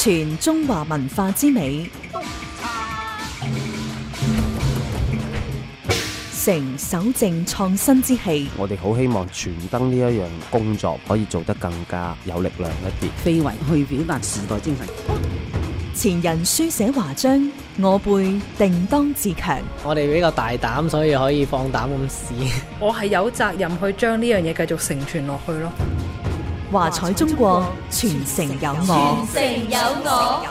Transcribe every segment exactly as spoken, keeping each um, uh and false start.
傳中華文化之美，成守正創新之氣。 我哋好希望傳燈呢一樣工作可以做得更加有力量一啲， 非遺去表達時代精神。 前人書寫華章，我輩定當自強。 我哋比較大膽，所以可以放膽咁試。 我係有責任去將呢樣嘢繼續承傳落去咯。 華彩中國，傳承有我。 傳承有我。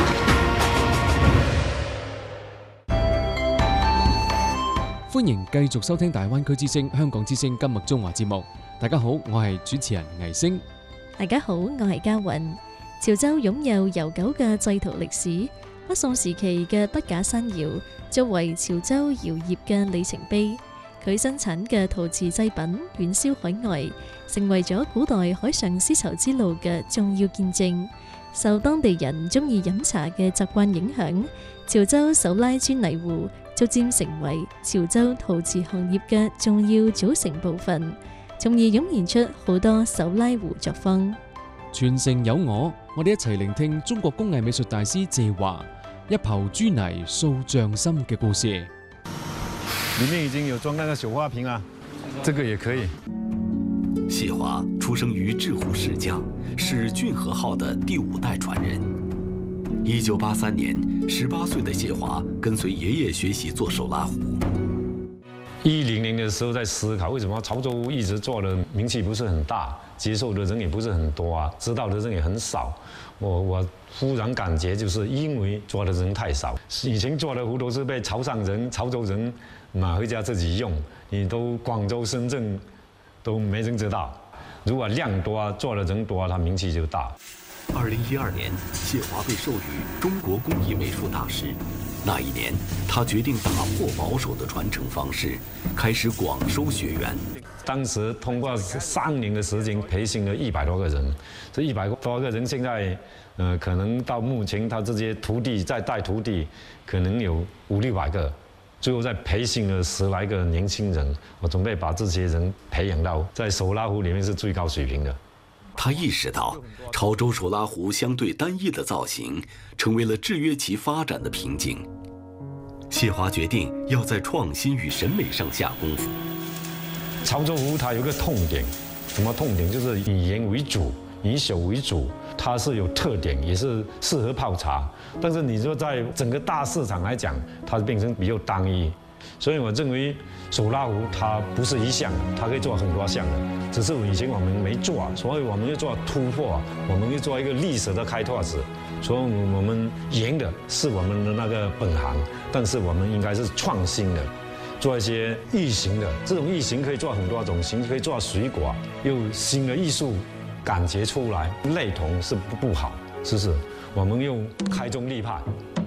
歡迎繼續收聽大灣區之聲、香港之聲今日中華節目。大家好，我係主持人倪星。 大家好，我係嘉韻。潮州擁有悠久嘅製陶歷史，北宋時期嘅筆架山窯作為潮州窯業嘅里程碑，佢生產嘅陶瓷製品遠銷海外，成為咗古代海上絲綢之路嘅重要見證。受當地人中意飲茶嘅習慣影響，潮州手拉磚泥壺逐漸成為潮州陶瓷行業嘅重要組成部分，從而湧現出好多手拉壺作風。 傳承有我，我哋一齊聆聽中國工藝美術大師謝華一抔豬泥塑匠心嘅故事。 裡面已經有裝那個繡花瓶啊，這個也可以。 謝華出生於製壺世家，是駿和號的第五代傳人。一九八三年，十八歲的謝華跟隨爺爺學習做手拉壺。 一零年的時候在思考，為什麼潮州一直做的名氣不是很大，接受的人也不是很多啊，知道的人也很少。我我忽然感覺，就是因為做的人太少。以前做的壺都是被潮汕人、潮州人買回家自己用，你都廣州、深圳都沒人知道。如果量多，做的人多，它名氣就大。 二零一二年，謝華被授予中國工藝美術大師。那一年，他決定打破保守的傳承方式，開始廣收學員。 當時通過三年的時間培訓了一百多個人，這一百多個人現在，呃，可能到目前他這些徒弟在帶徒弟，可能有五六百個，最後再培訓了十來個年輕人。我準備把這些人培養到在手拉壺裡面是最高水平的。 他意識到，潮州手拉壺相對單一的造型，成為了制約其發展的瓶頸。謝華決定要在創新與審美上下功夫。 潮州壺它有個痛點，什麼痛點？就是以鹽為主，以手為主，它是有特點，也是適合泡茶。但是你說在整個大市場來講，它變成比較單一。所以我認為手拉壺它不是一項，它可以做很多項的，只是以前我們沒做，所以我們要做突破，我們要做一個歷史的開拓者。所以我們鹽的是我們的那個本行，但是我們應該是創新的，做一些異形的。這種異形可以做很多種形，可以做水果，有新的藝術感覺出來。類同是不不好，是不是？我們用開宗立派。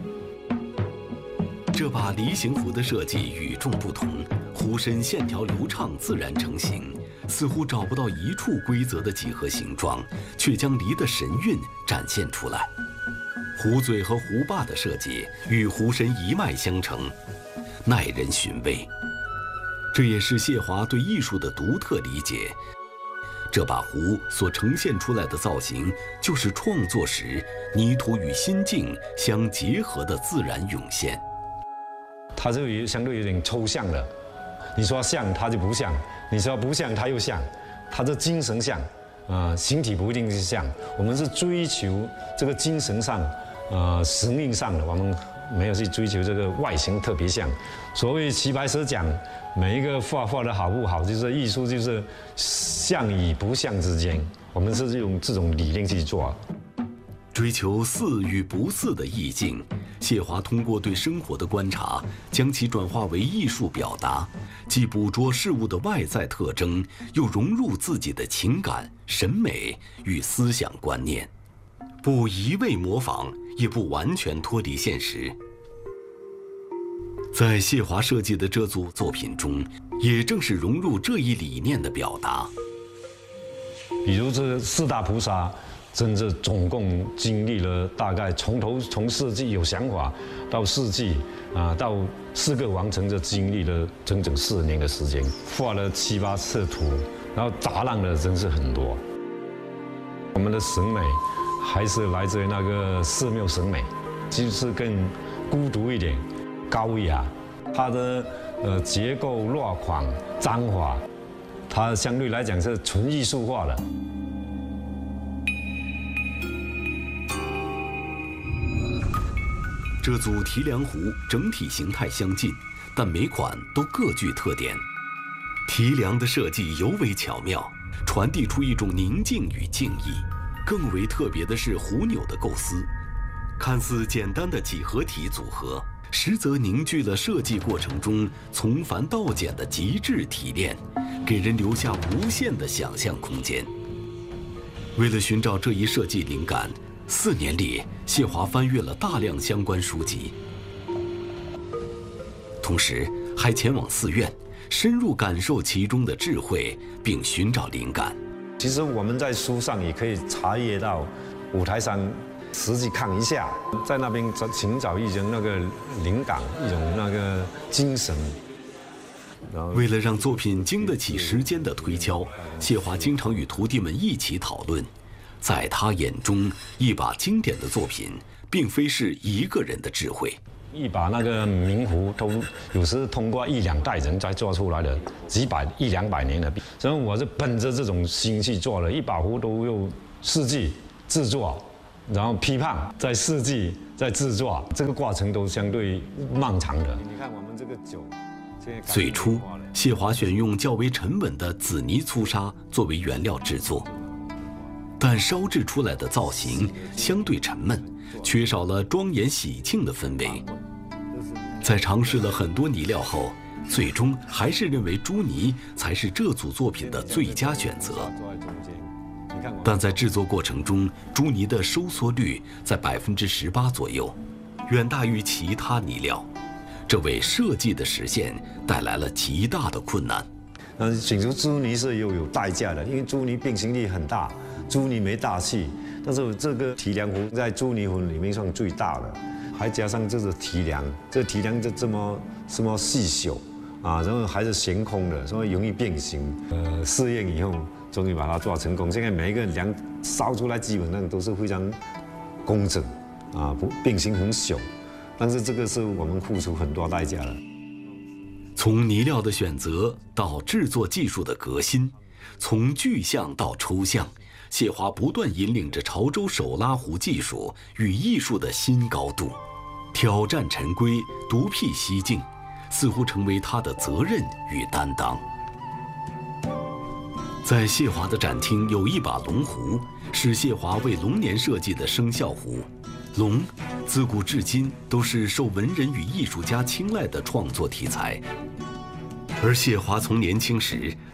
這把梨形壺的設計與眾不同，壺身線條流暢，自然成型，似乎找不到一處規則的幾何形狀，卻將梨的神韻展現出來。壺嘴和壺把的設計與壺身一脈相承，耐人尋味。這也是謝華對藝術的獨特理解。這把壺所呈現出來的造型，就是創作時泥土與心境相結合的自然湧現。 它就有相對有點抽象的，你說像它就不像，你說不像它又像，它是精神像，啊、呃，形體不一定是像。我們是追求這個精神上，呃，神韻上的，我們沒有去追求這個外形特別像。所謂齊白石講，每一個畫畫的好不好，就是藝術就是像與不像之間，我們是用這種理念去做。 追求似與不似的意境，謝華通過對生活的觀察，將其轉化為藝術表達，既捕捉事物的外在特徵，又融入自己的情感、審美與思想觀念，不一味模仿，也不完全脫離現實。在謝華設計的這組作品中，也正是融入這一理念的表達。 比如這四大菩薩。真正總共經歷了大概從頭從設計有想法到設計啊，到四個完成，就經歷了整整四年的時間，畫了七八次圖，然後雜亂的真是很多。我們的審美还是来自于那个寺庙审美，就是更孤独一点，高雅。它的呃结构、落款、章法，它相对来讲是纯艺术化的。 这组提梁壶整体形态相近，但每款都各具特点。提梁的设计尤为巧妙，传递出一种宁静与静意。更为特别的是壶钮的构思，看似简单的几何体组合，实则凝聚了设计过程中从繁到简的极致提炼，给人留下无限的想象空间。为了寻找这一设计灵感，四年里，谢华翻阅了大量相关书籍，同时还前往寺院，深入感受其中的智慧，并寻找灵感。 其实我们在书上也可以查阅到，五台山实际看一下，在那边找寻找一种那个灵感，一种那个精神。 为了让作品经得起时间的推敲，谢华经常与徒弟们一起讨论。在他眼中，一把经典的作品，并非是一个人的智慧。 一把那个明壶，都有时通过一两代人才做出来的，几百一两百年的。所以我是奔着这种心去做了，一把壶都用四季制作，然后批判，再四季再制作，这个过程都相对漫长的。你看我们这个酒， 最初谢华选用较为沉稳的紫泥粗砂作为原料制作。但烧制出来的造型相对沉闷，缺少了庄严喜庆的氛围。在尝试了很多泥料后，最终还是认为朱泥才是这组作品的最佳选择。但在制作过程中，朱泥的收缩率在百分之十八左右，远大于其他泥料，这为设计的实现带来了极大的困难。 但是选出朱泥是又有代价的，因为朱泥变形力很大。朱泥没大气，但是这个提梁壶在朱泥壶里面算最大的，还加上这个提梁，这个提梁就这么这么细小啊，然后还是悬空的，所以容易变形。呃，试验以后终于把它做成功。现在每一个梁烧出来基本上都是非常工整啊，不变形很小，但是这个是我们付出很多代价的。 从泥料的选择到制作技术的革新，从具象到抽象。谢华不断引领着潮州手拉壶技术与艺术的新高度，挑战陈规，独辟蹊径，似乎成为他的责任与担当。在谢华的展厅有一把龙壶，是谢华为龙年设计的生肖壶。龙自古至今都是受文人与艺术家青睐的创作题材，而谢华从年轻时